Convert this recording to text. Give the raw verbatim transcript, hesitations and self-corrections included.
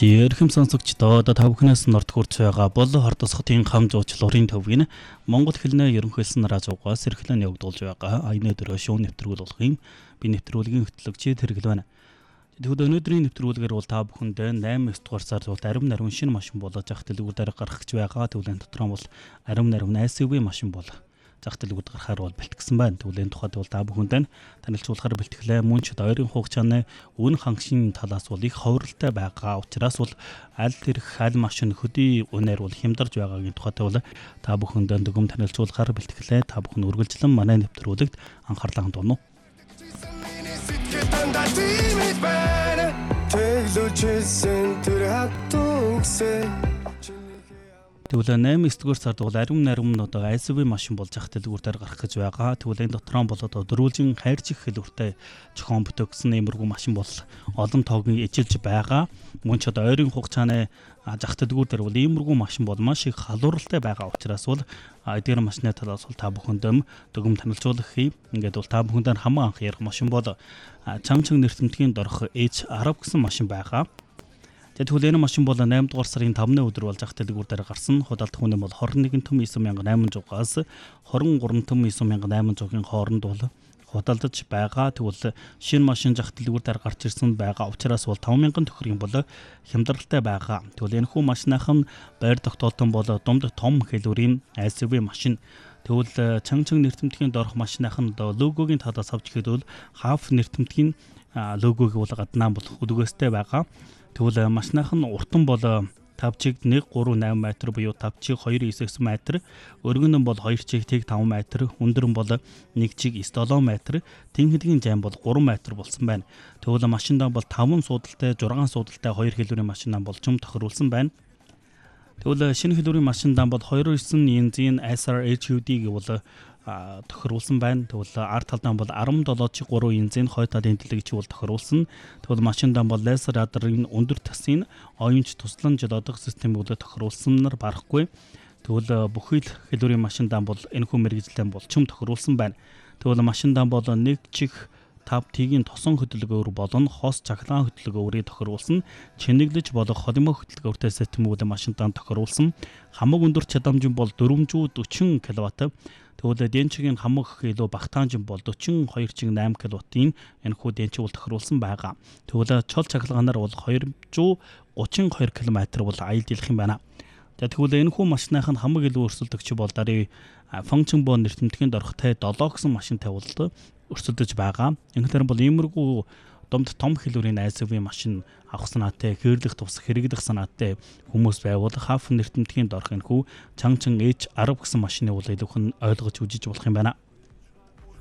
Жирхэм сонсогчдоо та бүхнээс норд хүрч байгаа бол хордосхотын хам зуучлалын төвгийн Монгол хэлний ерөнхийлсөн радиогоос эрхлэн явагдуулж байгаа аяны дөрөв шоу нэвтрүүлгийн би нэвтрүүлгийн хөтлөгч тэргэл байна. Тэгвэл өнөөдрийн нэвтрүүлгээр бол та бүхэндээ найман дугаар сард бол арим нарийн шинэ машин болоод зах дэлгүүрээр гарах гэж байгаа. Тэгвэл энэ дотор нь бол арим нарийн эс ю ви машин бол зах дэлгүүрд гарахаар бол бэлтгэсэн байна. Тэгвэл энэ тухайд бол та бүхэндээ танилцуулахаар бэлтгэлээ. Мөн ч ойрын хугацааны үн хангашийн талаас бол их ховролтой байгаа. Учираас бол аль тэрх аль машин хөдий үнээр бол хямдарч байгаагийн тухайд бол та бүхэндээ дүгм танилцуулахаар бэлтгэлээ. Та бүхэн үргэлжлэн манай нэвтрүүлэгт анхаарлаа хандуун уу. Тэгвэл найман дугаар сард бол арим нарим одоо эс ю ви машин бол зах дэлгүүрээр гарах гэж байгаа. Тэгвэл энэ дотор нь бол одоо дөрвөлжин хайрцаг хэлбэртэй зохион бүтээсэн иймэрхүү машин бол олон тоогийн эжилж байгаа. Мөн ч одоо ойрын хугацааны зах дэлгүүрээр бол иймэрхүү машин бол маш их халууралтай байгаа учраас бол эдгээр машины талаас бол та бүхэндээ дүгм танилцуулах хий. Ингээд бол та бүхэндээ хамаа анх ярих машин бол чанга чанга нэртэмтгийн дорх эйч десять гэсэн машин байгаа. Тэгвэл энэ машин бол найман дугаар сарын тавны өдөр бол зах дэлгүүрээр гарсан. Худалдах үнэ бол двадцать один том девять мянга восемьсот зугаас двадцать три том девять мянга восемьсот-ийн хооронд бол худалдаж байгаа. Тэгвэл шинэ машин зах дэлгүүрээр гарч ирсэн байгаа учраас бол таван мянган төгрөгийн бол хямдралтай байгаа. Тэгвэл энэ хүү машиных нь байр тогтоолтон бол дунд том хэлбэрийн эс ю ви машин. Тэгвэл чанга чанга нэртэмтгийн дорх машиных нь логогийн талаас авч ихэд бол хаф нэртэмтгийн логог бол гаднаа бол өдгөөстэй байгаа. Тэгвэл машиных нь уртан бол таван чиг нэг гурав осем метр буюу таван чиг хоёр девять метр, өргөн нь бол хоёр чиг таван метр, өндөр нь бол нэг чиг семь метр, тэнхлэгийн зам бол три метр болсон байна. Тэгвэл машиндаа бол таван суудалтай, шесть суудалтай хоёр хэлбэрийн машинаа бол чим тохируулсан байна. Тэгвэл шинэ хэлбэрийн машиндаа бол two point nine инчийн эс ар эйч ю ди гэвэл тохируулсан байна. Тэгвэл ард талдаа бол sevenseven чиг three инчийн хой талын дэлгэч бол тохируулсан. Тэгвэл машиндаа бол лазер радрын өндөр тасын оюунч тусламж одох систем бол тохируулсанар барахгүй. Тэгвэл бүхэл хэлбэрийн машиндаа бол энэ хүү мэргэжлэн бол чим тохируулсан байна. Тэгвэл машиндаа бол нэг чих тав тигийн тосон хөдөлгөөр болон хос цахилгаан хөдөлгөөрийг тохируулсан. Чинэглэж болох холимог хөдөлгөөртэй системүүд машиндаа тохируулсан. Хамаг өндөр чадамжин бол four forty киловатт. Тэгвэл денчигийн хамаг илүү багтаамжин бол forty-two чиг eight киловаттын энэ хүү денчиг бол тохируулсан байгаа. Тэгвэл чол цахилгаанаар бол two thirty-two км бол аял дийлэх юм байна. Тэгвэл энэ хүү машиных нь хамаг илүү өрсөлдөгч бол дарын функцэн боо нэртэмтгийн дорхтой seven гэсэн машин тавилт өрсөлдөж байгаа. Ингэхээр бол иймэрхүү домд том хэлбэрийн эс ю ви машин авах санаатай, хэрлэх тус хэрэглэх санаатай хүмүүс байвал хаф нэртэмтгийн дорх энэ хүү чанга чанга эйч десять гэсэн машины бол илүүх нь ойлгож үзэж болох юм байна.